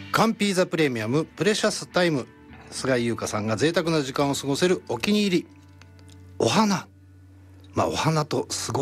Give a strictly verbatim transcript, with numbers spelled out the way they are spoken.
カンピーザプレミアムプレシャスタイム、菅井優香さんが贅沢な時間を過ごせるお気に入りお花、まあお花と過ご